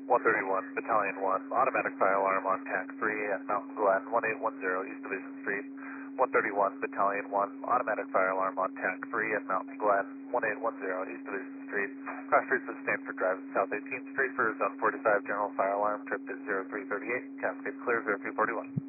131, Battalion 1, automatic fire alarm on TAC 3 at Mountain Glen, 1810 East Division Street. 131, Battalion 1, automatic fire alarm on TAC 3 at Mountain Glen, 1810 East Division Street. Cross streets of Stanford Drive, South 18th Street for Zone 45, general fire alarm, trip is 0338, Cascade clear 0241.